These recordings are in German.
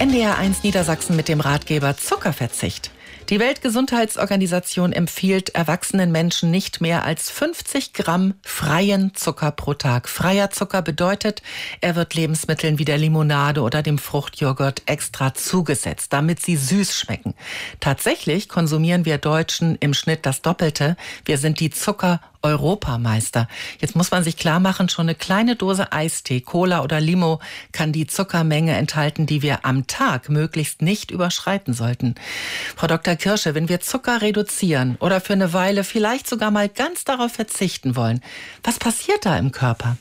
NDR1 Niedersachsen mit dem Ratgeber Zuckerverzicht. Die Weltgesundheitsorganisation empfiehlt erwachsenen Menschen nicht mehr als 50 Gramm freien Zucker pro Tag. Freier Zucker bedeutet, er wird Lebensmitteln wie der Limonade oder dem Fruchtjoghurt extra zugesetzt, damit sie süß schmecken. Tatsächlich konsumieren wir Deutschen im Schnitt das Doppelte. Wir sind die Zucker-Europameister. Jetzt muss man sich klar machen, schon eine kleine Dose Eistee, Cola oder Limo kann die Zuckermenge enthalten, die wir am Tag möglichst nicht überschreiten sollten. Frau Dr. Kirsche, wenn wir Zucker reduzieren oder für eine Weile vielleicht sogar mal ganz darauf verzichten wollen, was passiert da im Körper?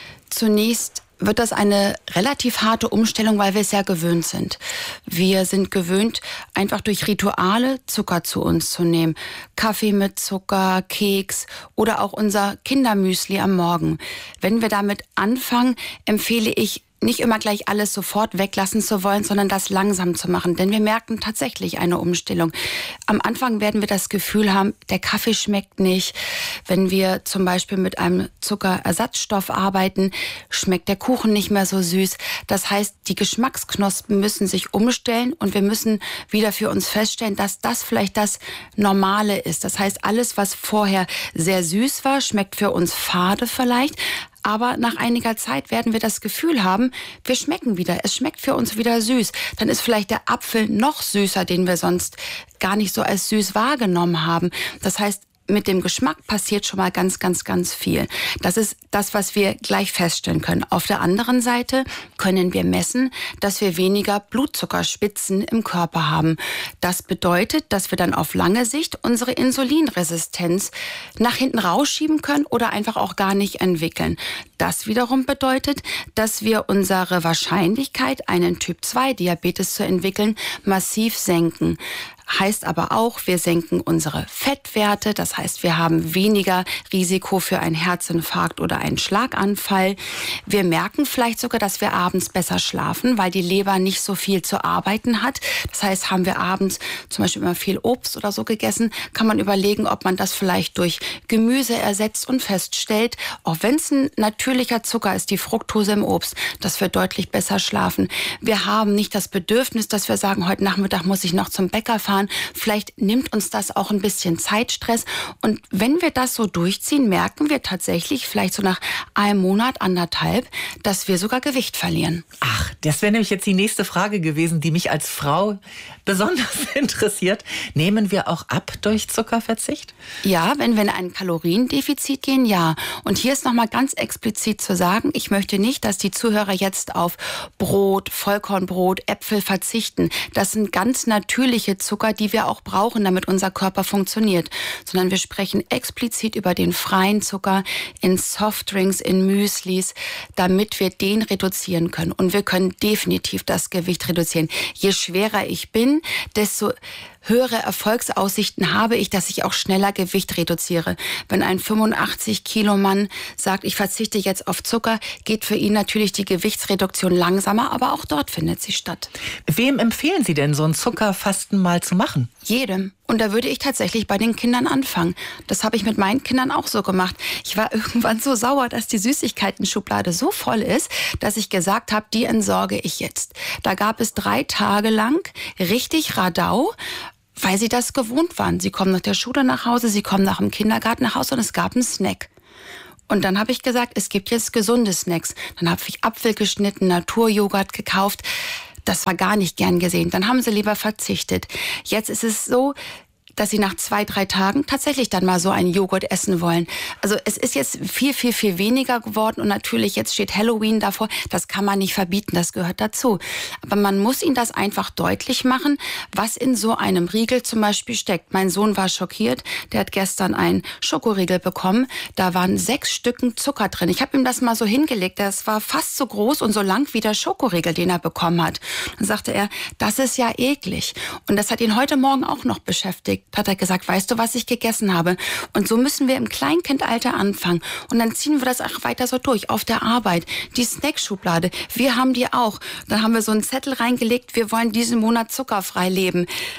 Zunächst wird das eine relativ harte Umstellung, weil wir es ja gewöhnt sind. Wir sind gewöhnt, einfach durch Rituale Zucker zu uns zu nehmen. Kaffee mit Zucker, Keks oder auch unser Kindermüsli am Morgen. Wenn wir damit anfangen, empfehle ich, nicht immer gleich alles sofort weglassen zu wollen, sondern das langsam zu machen. Denn wir merken tatsächlich eine Umstellung. Am Anfang werden wir das Gefühl haben, der Kaffee schmeckt nicht. Wenn wir zum Beispiel mit einem Zuckerersatzstoff arbeiten, schmeckt der Kuchen nicht mehr so süß. Das heißt, die Geschmacksknospen müssen sich umstellen und wir müssen wieder für uns feststellen, dass das vielleicht das Normale ist. Das heißt, alles, was vorher sehr süß war, schmeckt für uns fade vielleicht. Aber nach einiger Zeit werden wir das Gefühl haben, wir schmecken wieder. Es schmeckt für uns wieder süß. Dann ist vielleicht der Apfel noch süßer, den wir sonst gar nicht so als süß wahrgenommen haben. Das heißt, mit dem Geschmack passiert schon mal ganz, ganz, ganz viel. Das ist das, was wir gleich feststellen können. Auf der anderen Seite können wir messen, dass wir weniger Blutzuckerspitzen im Körper haben. Das bedeutet, dass wir dann auf lange Sicht unsere Insulinresistenz nach hinten rausschieben können oder einfach auch gar nicht entwickeln. Das wiederum bedeutet, dass wir unsere Wahrscheinlichkeit, einen Typ-2-Diabetes zu entwickeln, massiv senken. Heißt aber auch, wir senken unsere Fettwerte. Das heißt, wir haben weniger Risiko für einen Herzinfarkt oder einen Schlaganfall. Wir merken vielleicht sogar, dass wir abends besser schlafen, weil die Leber nicht so viel zu arbeiten hat. Das heißt, haben wir abends zum Beispiel immer viel Obst oder so gegessen, kann man überlegen, ob man das vielleicht durch Gemüse ersetzt und feststellt, auch wenn es ein natürlicher Zucker ist, die Fructose im Obst, dass wir deutlich besser schlafen. Wir haben nicht das Bedürfnis, dass wir sagen, heute Nachmittag muss ich noch zum Bäcker fahren. Vielleicht nimmt uns das auch ein bisschen Zeitstress. Und wenn wir das so durchziehen, merken wir tatsächlich vielleicht so nach einem Monat, anderthalb, dass wir sogar Gewicht verlieren. Ach, das wäre nämlich jetzt die nächste Frage gewesen, die mich als Frau besonders interessiert. Nehmen wir auch ab durch Zuckerverzicht? Ja, wenn wir in ein Kaloriendefizit gehen, ja. Und hier ist nochmal ganz explizit zu sagen, ich möchte nicht, dass die Zuhörer jetzt auf Brot, Vollkornbrot, Äpfel verzichten. Das sind ganz natürliche Zucker, die wir auch brauchen, damit unser Körper funktioniert. Sondern wir sprechen explizit über den freien Zucker in Softdrinks, in Müslis, damit wir den reduzieren können. Und wir können definitiv das Gewicht reduzieren. Je schwerer ich bin, desto höhere Erfolgsaussichten habe ich, dass ich auch schneller Gewicht reduziere. Wenn ein 85-Kilo-Mann sagt, ich verzichte jetzt auf Zucker, geht für ihn natürlich die Gewichtsreduktion langsamer, aber auch dort findet sie statt. Wem empfehlen Sie denn, so ein Zuckerfasten mal zu machen? Jedem. Und da würde ich tatsächlich bei den Kindern anfangen. Das habe ich mit meinen Kindern auch so gemacht. Ich war irgendwann so sauer, dass die Süßigkeiten-Schublade so voll ist, dass ich gesagt habe, die entsorge ich jetzt. Da gab es 3 Tage lang richtig Radau, weil sie das gewohnt waren. Sie kommen nach der Schule nach Hause, sie kommen nach dem Kindergarten nach Hause und es gab einen Snack. Und dann habe ich gesagt, es gibt jetzt gesunde Snacks. Dann habe ich Apfel geschnitten, Naturjoghurt gekauft. Das war gar nicht gern gesehen. Dann haben sie lieber verzichtet. Jetzt ist es so, dass sie nach 2, 3 Tagen tatsächlich dann mal so einen Joghurt essen wollen. Also es ist jetzt viel, viel, viel weniger geworden und natürlich jetzt steht Halloween davor. Das kann man nicht verbieten, das gehört dazu. Aber man muss ihnen das einfach deutlich machen, was in so einem Riegel zum Beispiel steckt. Mein Sohn war schockiert, der hat gestern einen Schokoriegel bekommen. Da waren 6 Stücken Zucker drin. Ich habe ihm das mal so hingelegt, das war fast so groß und so lang wie der Schokoriegel, den er bekommen hat. Dann sagte er, das ist ja eklig. Und das hat ihn heute Morgen auch noch beschäftigt. Hat er gesagt, weißt du, was ich gegessen habe? Und so müssen wir im Kleinkindalter anfangen. Und dann ziehen wir das auch weiter so durch. Auf der Arbeit, die Snackschublade, wir haben die auch. Dann haben wir so einen Zettel reingelegt, wir wollen diesen Monat zuckerfrei leben.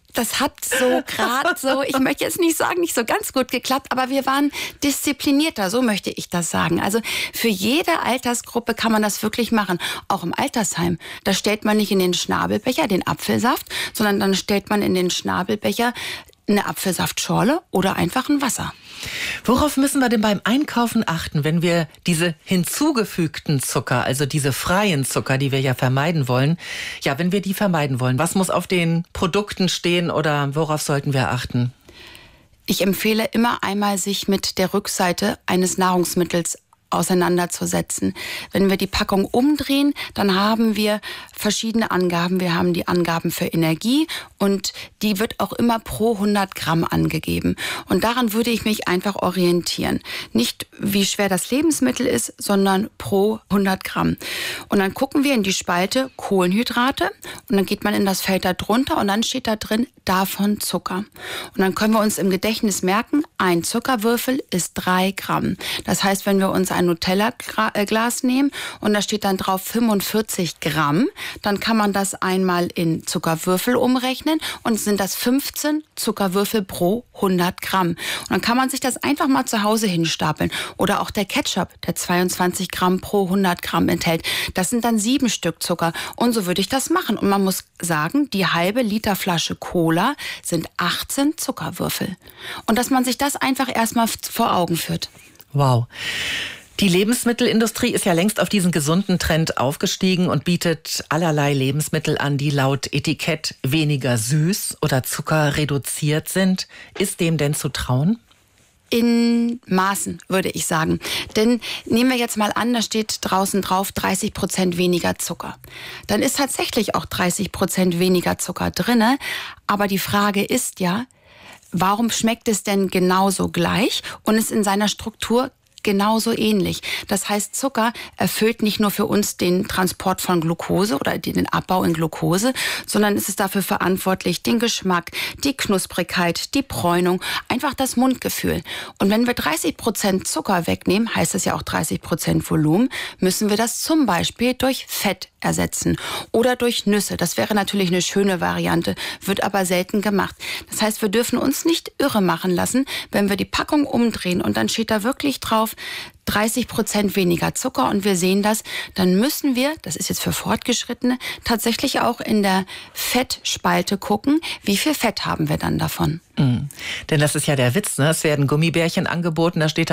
Das hat so gerade so, ich möchte jetzt nicht sagen, nicht so ganz gut geklappt, aber wir waren disziplinierter, so möchte ich das sagen. Also für jede Altersgruppe kann man das wirklich machen, auch im Altersheim. Da stellt man nicht in den Schnabelbecher den Apfelsaft, sondern dann stellt man in den Schnabelbecher eine Apfelsaftschorle oder einfach ein Wasser. Worauf müssen wir denn beim Einkaufen achten, wenn wir diese hinzugefügten Zucker, also diese freien Zucker, die wir ja vermeiden wollen, wenn wir die vermeiden wollen? Was muss auf den Produkten stehen oder worauf sollten wir achten? Ich empfehle immer einmal, sich mit der Rückseite eines Nahrungsmittels auseinanderzusetzen. Wenn wir die Packung umdrehen, dann haben wir verschiedene Angaben. Wir haben die Angaben für Energie und die wird auch immer pro 100 Gramm angegeben. Und daran würde ich mich einfach orientieren. Nicht wie schwer das Lebensmittel ist, sondern pro 100 Gramm. Und dann gucken wir in die Spalte Kohlenhydrate und dann geht man in das Feld da drunter und dann steht da drin davon Zucker. Und dann können wir uns im Gedächtnis merken, ein Zuckerwürfel ist 3 Gramm. Das heißt, wenn wir uns ein Nutella-Glas nehmen und da steht dann drauf 45 Gramm, dann kann man das einmal in Zuckerwürfel umrechnen und sind das 15 Zuckerwürfel pro 100 Gramm. Und dann kann man sich das einfach mal zu Hause hinstapeln. Oder auch der Ketchup, der 22 Gramm pro 100 Gramm enthält. Das sind dann 7 Stück Zucker. Und so würde ich das machen. Und man muss sagen, die halbe Liter Flasche Cola sind 18 Zuckerwürfel. Und dass man sich das einfach erstmal vor Augen führt. Wow. Die Lebensmittelindustrie ist ja längst auf diesen gesunden Trend aufgestiegen und bietet allerlei Lebensmittel an, die laut Etikett weniger süß oder zuckerreduziert sind. Ist dem denn zu trauen? In Maßen, würde ich sagen. Denn nehmen wir jetzt mal an, da steht draußen drauf 30% weniger Zucker. Dann ist tatsächlich auch 30% weniger Zucker drinne. Aber die Frage ist ja, warum schmeckt es denn genauso gleich und ist in seiner Struktur genauso ähnlich? Das heißt, Zucker erfüllt nicht nur für uns den Transport von Glucose oder den Abbau in Glucose, sondern es ist dafür verantwortlich, den Geschmack, die Knusprigkeit, die Bräunung, einfach das Mundgefühl. Und wenn wir 30% Zucker wegnehmen, heißt das ja auch 30% Volumen, müssen wir das zum Beispiel durch Fett ersetzen oder durch Nüsse. Das wäre natürlich eine schöne Variante, wird aber selten gemacht. Das heißt, wir dürfen uns nicht irre machen lassen, wenn wir die Packung umdrehen und dann steht da wirklich drauf 30% weniger Zucker und wir sehen das, dann müssen wir, das ist jetzt für Fortgeschrittene, tatsächlich auch in der Fettspalte gucken, wie viel Fett haben wir dann davon. Denn das ist ja der Witz, ne? Es werden Gummibärchen angeboten, da steht da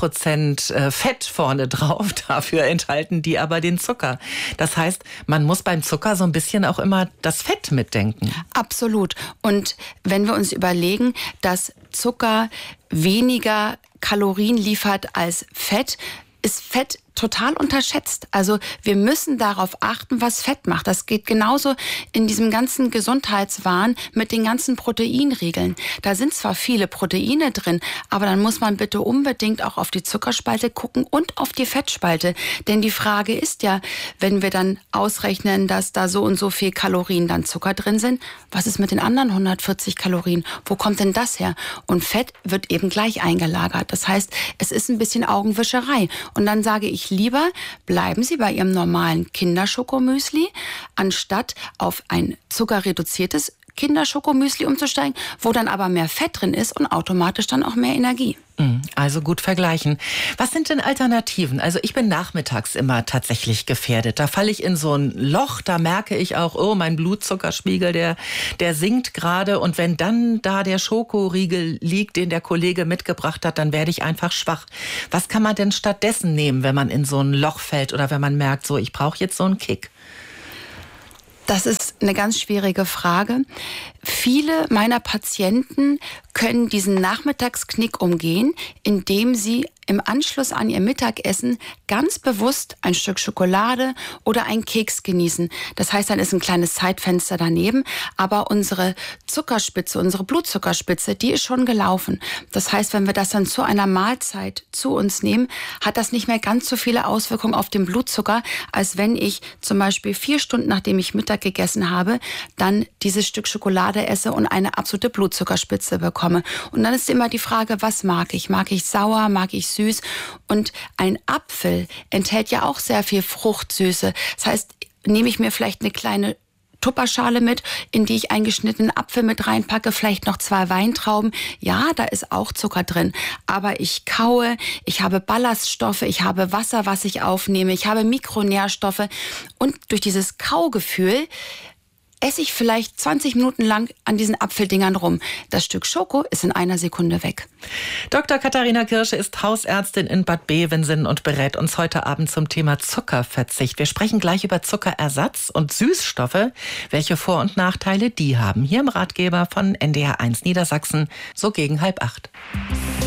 0% Fett vorne drauf, dafür enthalten die aber den Zucker. Das heißt, man muss beim Zucker so ein bisschen auch immer das Fett mitdenken. Absolut. Und wenn wir uns überlegen, dass Zucker weniger Kalorien liefert als Fett, ist Fett total unterschätzt. Also wir müssen darauf achten, was Fett macht. Das geht genauso in diesem ganzen Gesundheitswahn mit den ganzen Proteinriegeln. Da sind zwar viele Proteine drin, aber dann muss man bitte unbedingt auch auf die Zuckerspalte gucken und auf die Fettspalte. Denn die Frage ist ja, wenn wir dann ausrechnen, dass da so und so viel Kalorien dann Zucker drin sind, was ist mit den anderen 140 Kalorien? Wo kommt denn das her? Und Fett wird eben gleich eingelagert. Das heißt, es ist ein bisschen Augenwischerei. Und dann sage ich lieber, bleiben Sie bei Ihrem normalen Kinderschokomüsli, anstatt auf ein zuckerreduziertes Kinderschokomüsli umzusteigen, wo dann aber mehr Fett drin ist und automatisch dann auch mehr Energie. Also gut vergleichen. Was sind denn Alternativen? Also ich bin nachmittags immer tatsächlich gefährdet. Da falle ich in so ein Loch, da merke ich auch, oh, mein Blutzuckerspiegel, der sinkt gerade. Und wenn dann da der Schokoriegel liegt, den der Kollege mitgebracht hat, dann werde ich einfach schwach. Was kann man denn stattdessen nehmen, wenn man in so ein Loch fällt oder wenn man merkt, so, ich brauche jetzt so einen Kick? Das ist eine ganz schwierige Frage. Viele meiner Patienten können diesen Nachmittagsknick umgehen, indem sie im Anschluss an ihr Mittagessen ganz bewusst ein Stück Schokolade oder einen Keks genießen. Das heißt, dann ist ein kleines Zeitfenster daneben, aber unsere Zuckerspitze, unsere Blutzuckerspitze, die ist schon gelaufen. Das heißt, wenn wir das dann zu einer Mahlzeit zu uns nehmen, hat das nicht mehr ganz so viele Auswirkungen auf den Blutzucker, als wenn ich zum Beispiel 4 Stunden, nachdem ich Mittag gegessen habe, dann dieses Stück Schokolade esse und eine absolute Blutzuckerspitze bekomme. Und dann ist immer die Frage, was mag ich? Mag ich sauer? Mag ich süß? Und ein Apfel enthält ja auch sehr viel Fruchtsüße. Das heißt, nehme ich mir vielleicht eine kleine Tupperschale mit, in die ich einen geschnittenen Apfel mit reinpacke, vielleicht noch 2 Weintrauben. Ja, da ist auch Zucker drin. Aber ich kaue, ich habe Ballaststoffe, ich habe Wasser, was ich aufnehme, ich habe Mikronährstoffe. Und durch dieses Kaugefühl esse ich vielleicht 20 Minuten lang an diesen Apfeldingern rum. Das Stück Schoko ist in einer Sekunde weg. Dr. Katharina Kirsche ist Hausärztin in Bad Bevensen und berät uns heute Abend zum Thema Zuckerverzicht. Wir sprechen gleich über Zuckerersatz und Süßstoffe. Welche Vor- und Nachteile die haben. Hier im Ratgeber von NDR 1 Niedersachsen, so gegen 7:30.